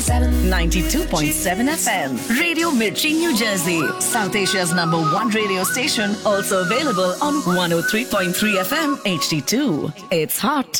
92.7 FM. Radio Mirchi, New Jersey. South Asia's #1 radio station. Also available on 103.3 FM HD2. It's hot.